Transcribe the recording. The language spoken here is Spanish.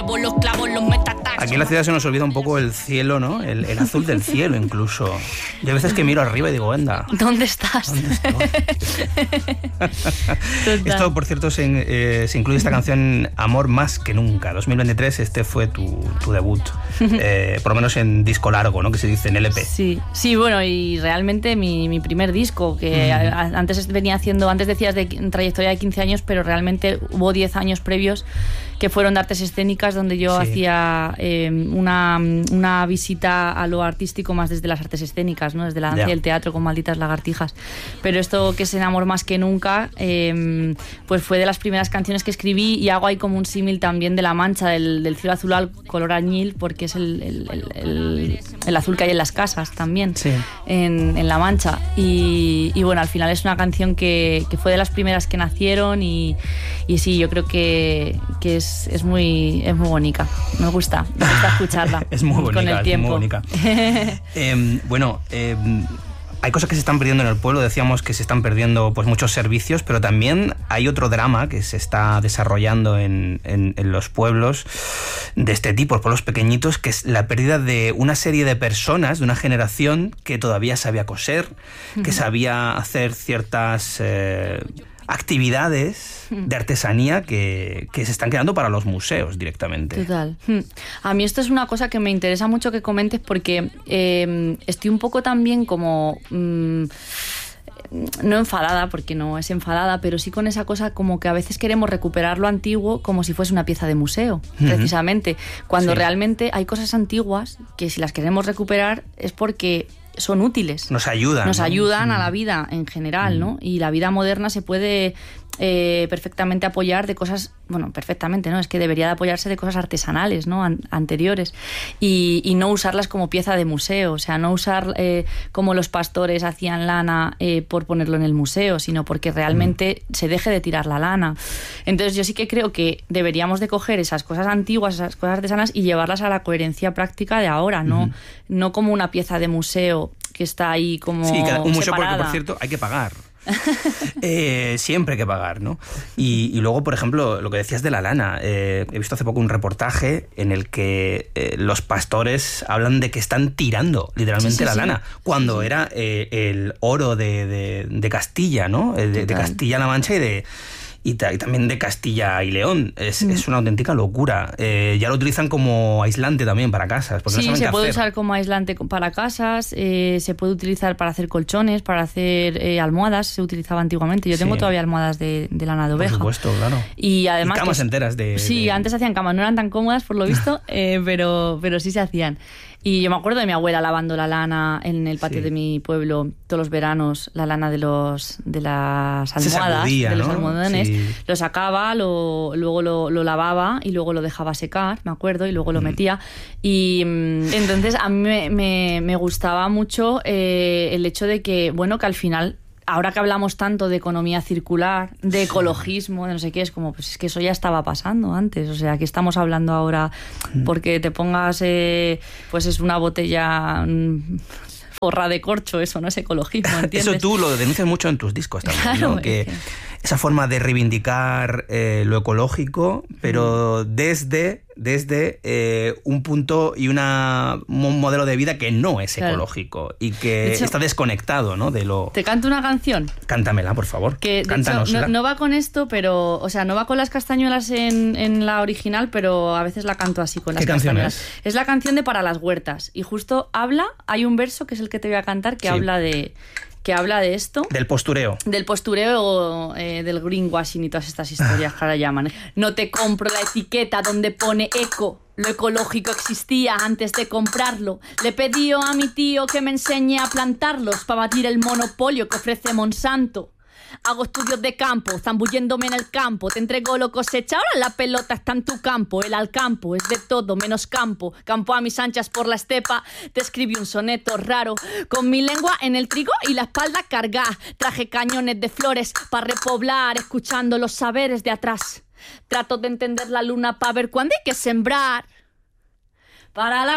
llevo los clavos, los metatarsos. Aquí en la ciudad se nos olvida un poco el cielo, ¿no? El azul del cielo incluso. Yo a veces que miro arriba y digo, anda, ¿dónde estás? Esto, por cierto, se incluye esta canción Amor más que nunca. 2023, este fue tu debut, por lo menos en disco largo, ¿no? Que se dice en LP. Sí, bueno, y realmente mi primer disco, que antes venía haciendo, antes decías de trayectoria de 15 años, pero realmente hubo 10 años previos que fueron de artes escénicas, donde yo hacía una visita a lo artístico más desde las artes escénicas, ¿no? Desde la danza y el teatro con Malditas Lagartijas. Pero esto que es En Amor más que nunca, pues fue de las primeras canciones que escribí, y hago ahí como un símil también de La Mancha, del cielo azul al color añil, porque es el azul que hay en las casas también, en La Mancha. Y bueno, al final es una canción que fue de las primeras que nacieron, y sí, yo creo que es muy bonita. Me gusta escucharla. Es muy bonita, con el tiempo. Es muy bonita. Hay cosas que se están perdiendo en el pueblo. Decíamos que se están perdiendo pues muchos servicios, pero también hay otro drama que se está desarrollando en los pueblos de este tipo, los pueblos pequeñitos, que es la pérdida de una serie de personas, de una generación que todavía sabía coser, que sabía hacer ciertas actividades de artesanía que se están quedando para los museos directamente. Total. A mí esto es una cosa que me interesa mucho que comentes, porque estoy un poco también como... no enfadada, porque no es enfadada, pero sí con esa cosa como que a veces queremos recuperar lo antiguo como si fuese una pieza de museo, precisamente, cuando realmente hay cosas antiguas que si las queremos recuperar es porque son útiles. Nos ayudan. Nos ayudan a la vida en general, ¿no? Y la vida moderna se puede perfectamente apoyar de cosas, bueno, perfectamente, ¿no? Es que debería de apoyarse de cosas artesanales, ¿no? Anteriores. Y no usarlas como pieza de museo, o sea, no usar como los pastores hacían lana por ponerlo en el museo, sino porque realmente se deje de tirar la lana. Entonces yo sí que creo que deberíamos de coger esas cosas antiguas, esas cosas artesanas, y llevarlas a la coherencia práctica de ahora, no como una pieza de museo que está ahí como un museo separada. Porque, por cierto, hay que pagar. Siempre hay que pagar, ¿no? Y luego, por ejemplo, lo que decías de la lana, he visto hace poco un reportaje en el que los pastores hablan de que están tirando literalmente la lana, cuando era el oro de Castilla, ¿no? De Castilla-La Mancha y también de Castilla y León. Es una auténtica locura. Ya lo utilizan como aislante también para casas. Porque no saben se qué puede hacer. usar como aislante para casas, se puede utilizar para hacer colchones, para hacer almohadas, se utilizaba antiguamente. Yo tengo todavía almohadas de lana de oveja. Por supuesto, claro. Y además camas enteras de... Sí, antes hacían camas, no eran tan cómodas por lo visto, pero sí se hacían. Y yo me acuerdo de mi abuela lavando la lana en el patio de mi pueblo todos los veranos, la lana de las almohadas, de los almohadones. Lo sacaba, luego lo lavaba y luego lo dejaba secar, me acuerdo, y luego lo metía. Y entonces a mí me gustaba mucho el hecho de que, bueno, que al final... Ahora que hablamos tanto de economía circular, de ecologismo, de no sé qué, es como, pues es que eso ya estaba pasando antes. O sea, que estamos hablando ahora porque te pongas, pues es una botella forra de corcho, eso no es ecologismo, ¿entiendes? Eso tú lo denuncias mucho en tus discos también, claro, ¿no? Que esa forma de reivindicar lo ecológico, pero desde un punto y un modelo de vida que no es ecológico y que hecho, está desconectado, ¿no? De lo... ¿Te canto una canción? Cántamela, por favor. Que de hecho, no va con esto, pero... O sea, no va con las castañuelas en la original, pero a veces la canto así con las castañuelas. ¿Qué canción es la canción de Para las huertas. Y justo hay un verso que es el que te voy a cantar que habla de esto. Del postureo. Del postureo, del greenwashing y todas estas historias que ahora llaman. No te compro la etiqueta donde pone eco. Lo ecológico existía antes de comprarlo. Le pedí a mi tío que me enseñe a plantarlos para batir el monopolio que ofrece Monsanto. Hago estudios de campo, zambulléndome en el campo. Te entrego lo cosecha, ahora la pelota está en tu campo. El al campo es de todo menos campo. Campo a mis anchas por la estepa. Te escribí un soneto raro, con mi lengua en el trigo y la espalda cargada. Traje cañones de flores para repoblar, escuchando los saberes de atrás. Trato de entender la luna para ver cuándo hay que sembrar. Para la